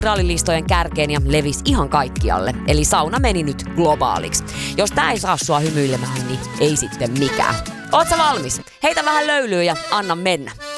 virallilistojen kärkeen ja levisi ihan kaikkialle. Eli sauna meni nyt globaaliksi. Jos tää ei saa sua hymyilemään, niin ei sitten mikään. Oot sä valmis? Heitä vähän löylyä ja anna mennä.